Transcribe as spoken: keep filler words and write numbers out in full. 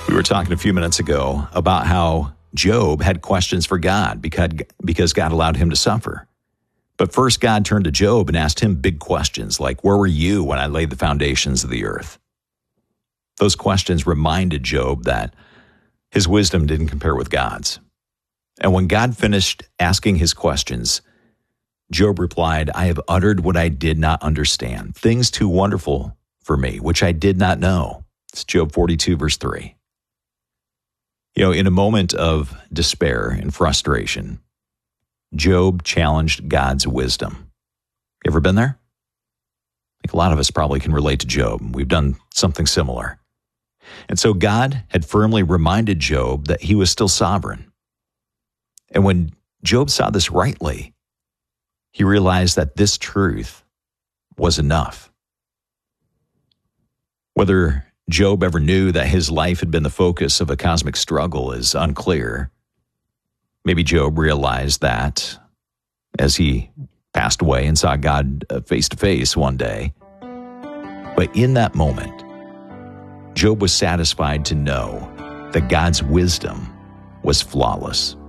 We were talking a few minutes ago about how Job had questions for God because, because God allowed him to suffer. But first, God turned to Job and asked him big questions like, where were you when I laid the foundations of the earth? Those questions reminded Job that his wisdom didn't compare with God's. And when God finished asking his questions, Job replied, I have uttered what I did not understand, things too wonderful for me, which I did not know. It's Job forty-two, verse three. You know, in a moment of despair and frustration, Job challenged God's wisdom. You ever been there? I think a lot of us probably can relate to Job. We've done something similar. And so God had firmly reminded Job that he was still sovereign. And when Job saw this rightly, he realized that this truth was enough. Whether Job ever knew that his life had been the focus of a cosmic struggle is unclear. Maybe Job realized that as he passed away and saw God face to face one day. But in that moment, Job was satisfied to know that God's wisdom was flawless.